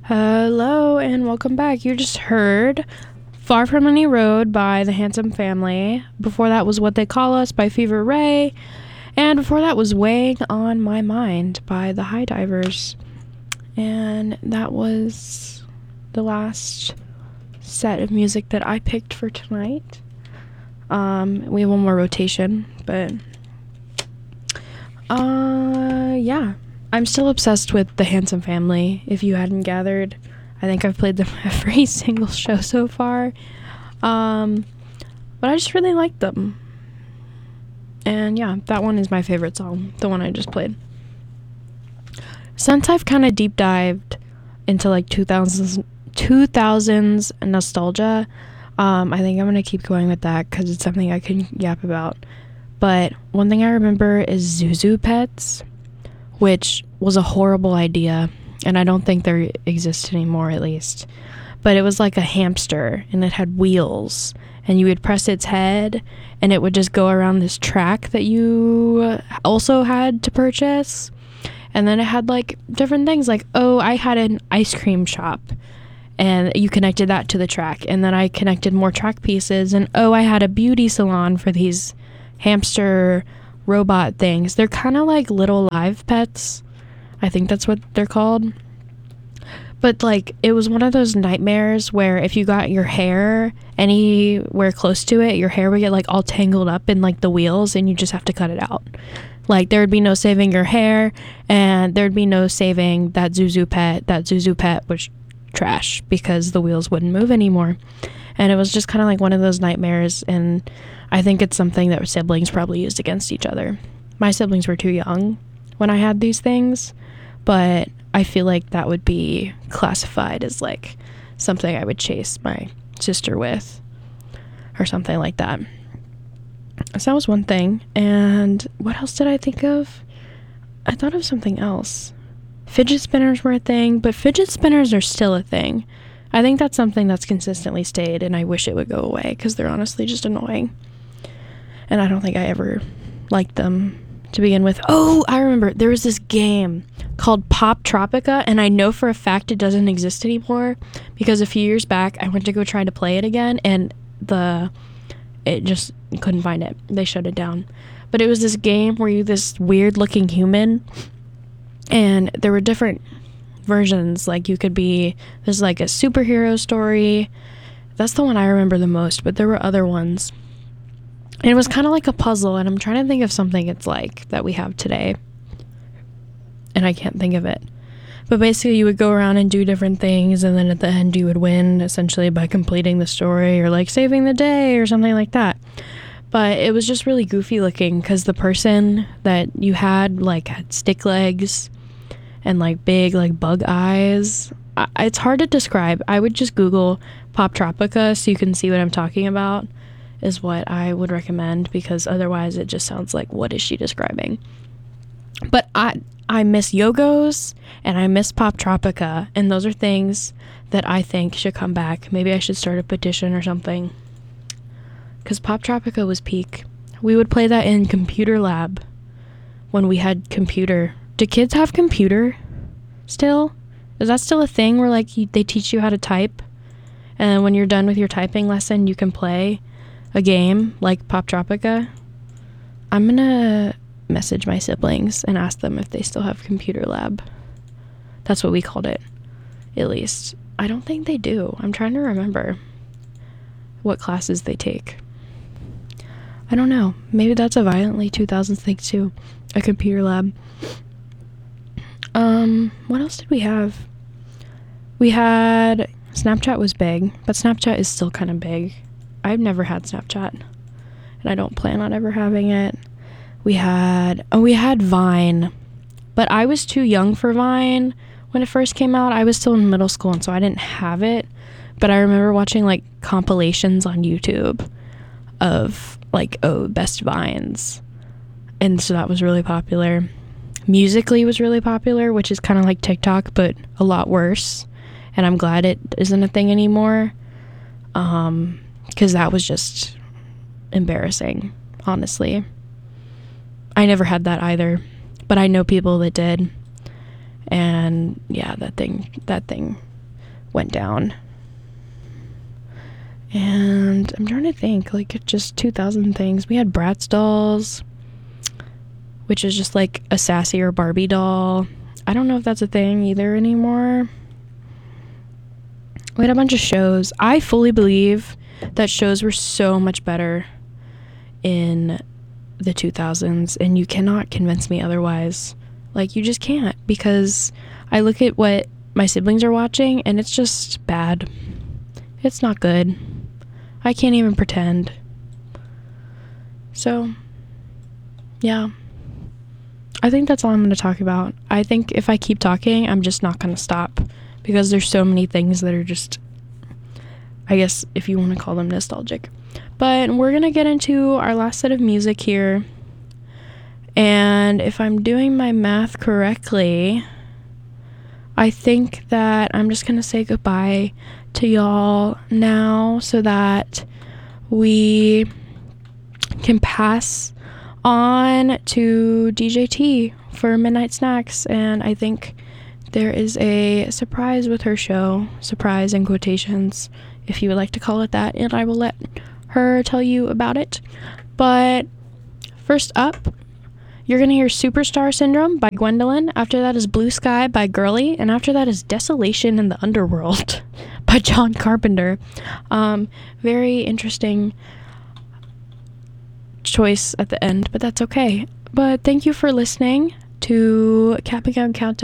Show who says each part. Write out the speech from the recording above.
Speaker 1: Hello and welcome back. You just heard Far From Any Road by the Handsome Family. Before that was What They Call Us by Fever Ray. And before that was Weighing on My Mind by the High Divers. And that was the last set of music that I picked for tonight. We have one more rotation, but yeah. I'm still obsessed with the Handsome Family, if you hadn't gathered. I think I've played them every single show so far. But I just really like them. And yeah, that one is my favorite song, the one I just played. Since I've kind of deep dived into like 2000s nostalgia, I think I'm going to keep going with that because it's something I can yap about. But one thing I remember is Zuzu Pets, which was a horrible idea, and I don't think they exist anymore, at least. But it was like a hamster, and it had wheels, and you would press its head, and it would just go around this track that you also had to purchase. And then it had like different things, like, oh, I had an ice cream shop, and you connected that to the track, and then I connected more track pieces, and oh, I had a beauty salon for these hamster robot things. They're kind of like little live pets. I think that's what they're called. But like, it was one of those nightmares where if you got your hair anywhere close to it, your hair would get like all tangled up in like the wheels, and you just have to cut it out. Like, there would be no saving your hair, and there'd be no saving that Zuzu pet. That Zuzu pet was trash because the wheels wouldn't move anymore. And it was just kind of like one of those nightmares, and I think it's something that siblings probably used against each other. My siblings were too young when I had these things, but I feel like that would be classified as like something I would chase my sister with or something like that. So that was one thing. And what else did I think of? I thought of something else. Fidget spinners were a thing, but fidget spinners are still a thing. I think that's something that's consistently stayed, and I wish it would go away because they're honestly just annoying. And I don't think I ever liked them to begin with. Oh, I remember. There was this game called Pop Tropica, and I know for a fact it doesn't exist anymore because a few years back I went to go try to play it again, and it just couldn't find it. They shut it down. But it was this game where you're this weird looking human, and there were different versions. Like, you could be, there's like a superhero story. That's the one I remember the most, but there were other ones. And it was kind of like a puzzle, and I'm trying to think of something it's like that we have today, and I can't think of it. But basically, you would go around and do different things, and then at the end you would win, essentially, by completing the story, or like saving the day, or something like that. But it was just really goofy looking, because the person that you had, like, had stick legs, and like big, like, bug eyes. It's hard to describe. I would just Google Pop Tropica so you can see what I'm talking about, is what I would recommend, because otherwise it just sounds like, what is she describing? But I miss Yogos, and I miss Pop Tropica, and those are things that I think should come back. Maybe I should start a petition or something, because Pop Tropica was peak. We would play that in computer lab when we had computer. Do kids have computer still? Is that still a thing where like they teach you how to type, and when you're done with your typing lesson you can play a game like Pop Tropica? I'm gonna message my siblings and ask them if they still have computer lab. That's what we called it, at least. I don't think they do. I'm trying to remember what classes they take. I don't know. Maybe that's a violently 2000s thing too. A computer lab. What else did we have? We had Snapchat was big, but Snapchat is still kind of big. I've never had Snapchat, and I don't plan on ever having it. We had Vine, but I was too young for Vine when it first came out. I was still in middle school, and so I didn't have it, but I remember watching like compilations on YouTube of like, oh, best Vines, and so that was really popular. Musical.ly was really popular, which is kind of like TikTok, but a lot worse, and I'm glad it isn't a thing anymore, because that was just embarrassing, honestly. I never had that either, but I know people that did, and yeah, that thing went down. And I'm trying to think, like, just 2000 things. We had Bratz dolls, which is just like a sassier Barbie doll. I don't know if that's a thing either anymore. We had a bunch of shows. I fully believe that shows were so much better in the 2000s, and you cannot convince me otherwise. Like, you just can't, because I look at what my siblings are watching and it's just bad. It's not good. I can't even pretend. So, yeah. I think that's all I'm going to talk about. I think if I keep talking, I'm just not going to stop, because there's so many things that are just, I guess, if you want to call them nostalgic. But we're going to get into our last set of music here. And if I'm doing my math correctly, I think that I'm just going to say goodbye to y'all now, so that we can pass on to DJT for Midnight Snacks. And I think there is a surprise with her show. Surprise in quotations, if you would like to call it that. And I will let her tell you about it. But first up, you're going to hear Superstar Syndrome by Gwendolyn. After that is Blue Sky by Girly. And after that is Desolation in the Underworld by John Carpenter. Very interesting choice at the end, but that's okay. But thank you for listening to Capping Out Countdown.